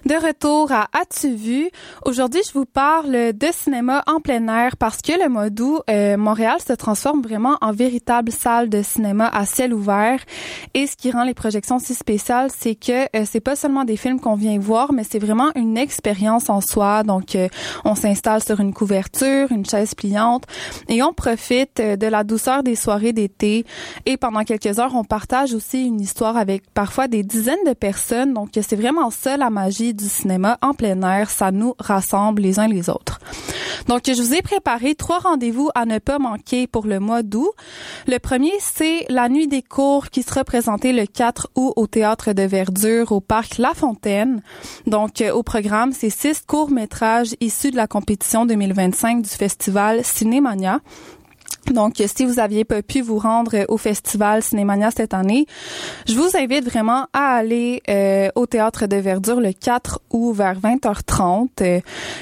De retour à As-tu vu? Aujourd'hui, je vous parle de cinéma en plein air parce que le mois d'août, Montréal se transforme vraiment en véritable salle de cinéma à ciel ouvert. Et ce qui rend les projections si spéciales, c'est que c'est pas seulement des films qu'on vient voir, mais c'est vraiment une expérience en soi. Donc, on s'installe sur une couverture, une chaise pliante et on profite de la douceur des soirées d'été. Et pendant quelques heures, on partage aussi une histoire avec parfois des dizaines de personnes. Donc, c'est vraiment ça la magie du cinéma en plein air, ça nous rassemble les uns les autres. Donc, je vous ai préparé 3 rendez-vous à ne pas manquer pour le mois d'août. Le premier, c'est la Nuit des cours qui sera présentée le 4 août au Théâtre de Verdure au Parc La Fontaine. Donc, au programme, c'est 6 courts-métrages issus de la compétition 2025 du festival Cinémania. Donc, si vous aviez pas pu vous rendre au festival Cinémania cette année, je vous invite vraiment à aller au Théâtre de Verdure le 4 août vers 20h30.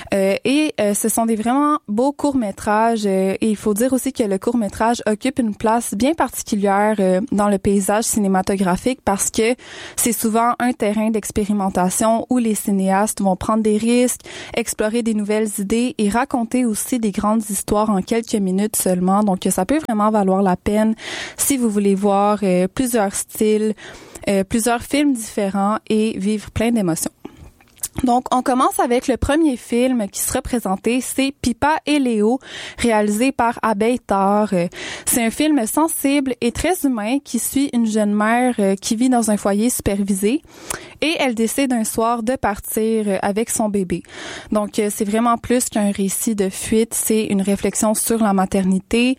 Ce sont des vraiment beaux courts-métrages. Et il faut dire aussi que le court-métrage occupe une place bien particulière dans le paysage cinématographique parce que c'est souvent un terrain d'expérimentation où les cinéastes vont prendre des risques, explorer des nouvelles idées et raconter aussi des grandes histoires en quelques minutes seulement. Donc, ça peut vraiment valoir la peine si vous voulez voir plusieurs styles, plusieurs films différents et vivre plein d'émotions. Donc, on commence avec le premier film qui sera présenté, c'est Pippa et Léo, réalisé par Abeille Tard. C'est un film sensible et très humain qui suit une jeune mère qui vit dans un foyer supervisé et elle décide un soir de partir avec son bébé. Donc, c'est vraiment plus qu'un récit de fuite, c'est une réflexion sur la maternité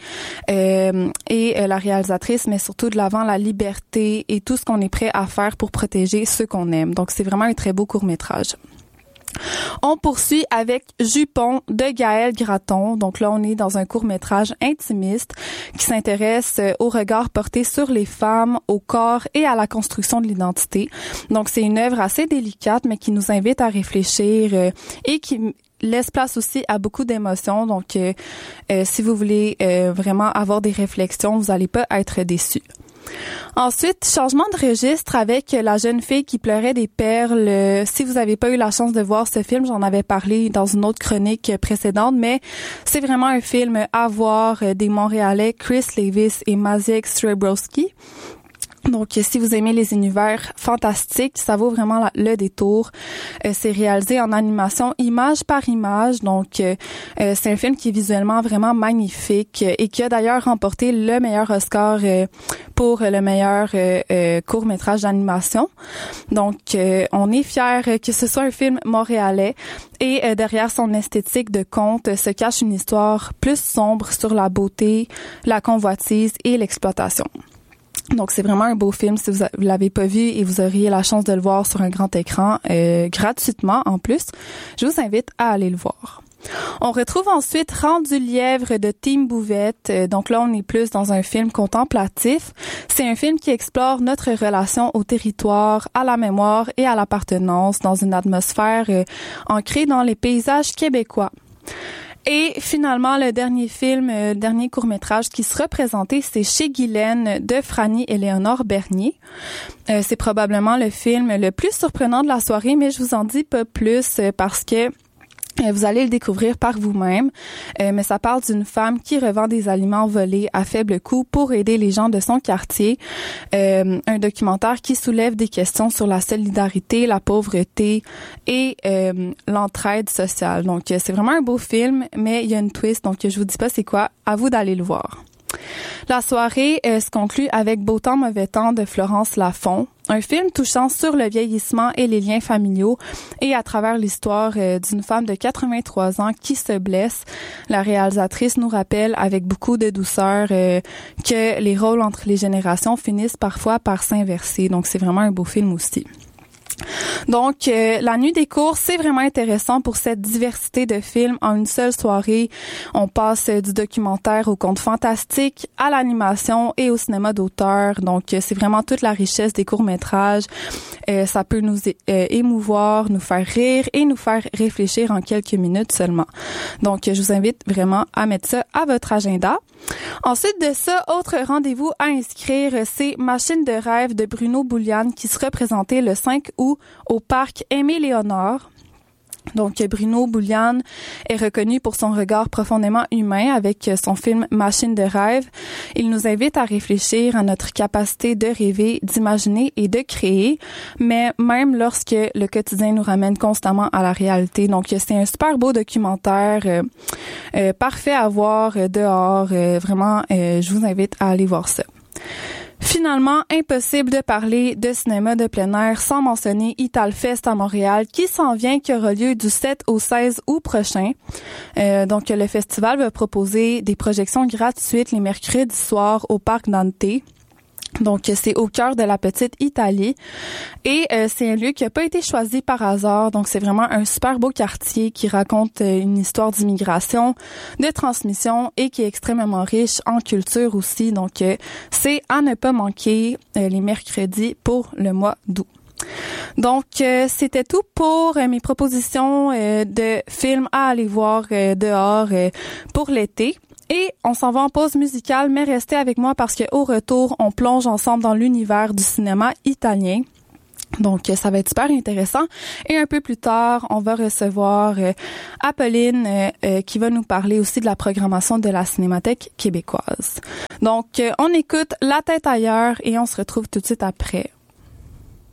et la réalisatrice met surtout de l'avant la liberté et tout ce qu'on est prêt à faire pour protéger ceux qu'on aime. Donc, c'est vraiment un très beau court-métrage. On poursuit avec Jupon de Gaël Graton. Donc là, on est dans un court-métrage intimiste qui s'intéresse au regard porté sur les femmes, au corps et à la construction de l'identité. Donc c'est une œuvre assez délicate, mais qui nous invite à réfléchir et qui laisse place aussi à beaucoup d'émotions. Donc si vous voulez vraiment avoir des réflexions, vous n'allez pas être déçus. Ensuite, changement de registre avec La jeune fille qui pleurait des perles. Si vous n'avez pas eu la chance de voir ce film, j'en avais parlé dans une autre chronique précédente, mais c'est vraiment un film à voir des Montréalais Chris Levis et Maciej Srebrowski. Donc, si vous aimez les univers fantastiques, ça vaut vraiment le détour. C'est réalisé en animation image par image. Donc, c'est un film qui est visuellement vraiment magnifique et qui a d'ailleurs remporté le meilleur Oscar pour le meilleur court-métrage d'animation. Donc, on est fiers que ce soit un film montréalais et derrière son esthétique de conte se cache une histoire plus sombre sur la beauté, la convoitise et l'exploitation. Donc, c'est vraiment un beau film si vous l'avez pas vu et vous auriez la chance de le voir sur un grand écran, gratuitement en plus. Je vous invite à aller le voir. On retrouve ensuite Rendu lièvre de Team Bouvette. Donc là, on est plus dans un film contemplatif. C'est un film qui explore notre relation au territoire, à la mémoire et à l'appartenance dans une atmosphère ancrée dans les paysages québécois. Et finalement, le dernier film, dernier court-métrage qui sera présenté, c'est Chez Guylaine de Franny Éléonore Bernier. C'est probablement le film le plus surprenant de la soirée, mais je vous en dis pas plus parce que vous allez le découvrir par vous-même, mais ça parle d'une femme qui revend des aliments volés à faible coût pour aider les gens de son quartier. Un documentaire qui soulève des questions sur la solidarité, la pauvreté et l'entraide sociale. Donc, c'est vraiment un beau film, mais il y a une twist, donc je vous dis pas c'est quoi. À vous d'aller le voir. La soirée se conclut avec Beau temps, mauvais temps de Florence Lafont. Un film touchant sur le vieillissement et les liens familiaux et à travers l'histoire d'une femme de 83 ans qui se blesse. La réalisatrice nous rappelle avec beaucoup de douceur que les rôles entre les générations finissent parfois par s'inverser. Donc, c'est vraiment un beau film aussi. Donc, la nuit des cours, c'est vraiment intéressant pour cette diversité de films en une seule soirée. On passe du documentaire au conte fantastique, à l'animation et au cinéma d'auteur. Donc, c'est vraiment toute la richesse des courts-métrages. Ça peut nous émouvoir, nous faire rire et nous faire réfléchir en quelques minutes seulement. Donc, je vous invite vraiment à mettre ça à votre agenda. Ensuite de ça, autre rendez-vous à inscrire, c'est Machine de rêve de Bruno Bouliane qui sera présenté le 5 août au au parc Aimé-Léonard. Donc, Bruno Bouliane est reconnu pour son regard profondément humain avec son film Machine de rêve. Il nous invite à réfléchir à notre capacité de rêver, d'imaginer et de créer, mais même lorsque le quotidien nous ramène constamment à la réalité. Donc, c'est un super beau documentaire, parfait à voir dehors. Vraiment, je vous invite à aller voir ça. Finalement, impossible de parler de cinéma de plein air sans mentionner Italfest à Montréal qui s'en vient, qui aura lieu du 7 au 16 août prochain. Donc, le festival va proposer des projections gratuites les mercredis soirs au Parc Dante. Donc, c'est au cœur de la petite Italie et c'est un lieu qui n'a pas été choisi par hasard. Donc, c'est vraiment un super beau quartier qui raconte une histoire d'immigration, de transmission et qui est extrêmement riche en culture aussi. Donc, c'est à ne pas manquer les mercredis pour le mois d'août. Donc, c'était tout pour mes propositions de films à aller voir dehors pour l'été. Et on s'en va en pause musicale, mais restez avec moi parce que au retour, on plonge ensemble dans l'univers du cinéma italien. Donc, ça va être super intéressant. Et un peu plus tard, on va recevoir Apolline qui va nous parler aussi de la programmation de la Cinémathèque québécoise. Donc, on écoute La tête ailleurs et on se retrouve tout de suite après.